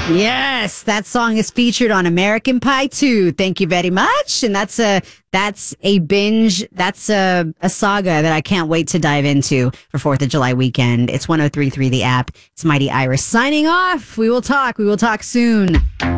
Yes, that song is featured on American Pie 2. Thank you very much. And that's a binge. That's a saga that I can't wait to dive into for 4th of July weekend. It's 103.3 The App. It's Mighty Iris signing off. We will talk. We will talk soon.